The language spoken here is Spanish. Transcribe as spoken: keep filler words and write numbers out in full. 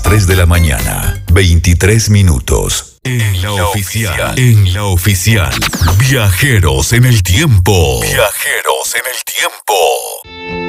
tres de la mañana, veintitrés minutos. En la oficial, en la oficial. Viajeros en el tiempo. Viajeros en el tiempo.